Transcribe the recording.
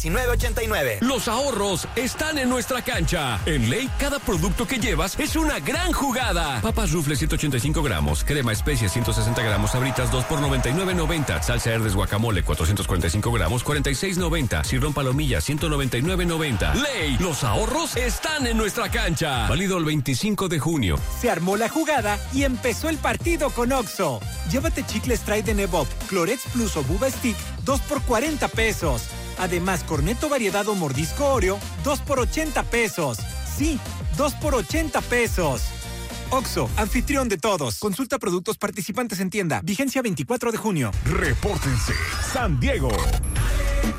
19.89. Los ahorros están en nuestra cancha. En Ley, cada producto que llevas es una gran jugada. Papas Rufles 185 gramos, crema especia 160 gramos, Sabritas 2 por 99.90, salsa Herdes guacamole 445 gramos, 46.90, sirrón palomilla 199.90. Ley, los ahorros están en nuestra cancha. Válido el 25 de junio. Se armó la jugada y empezó el partido con Oxxo. Llévate chicles Try de Nebop, Clorex Plus o Buba Stick, 2 por 40 pesos. Además, Cornetto variedad o mordisco Oreo, 2 por 80 pesos. Sí, 2 por 80 pesos. Oxxo, anfitrión de todos. Consulta productos participantes en tienda. Vigencia 24 de junio. Repórtense, San Diego.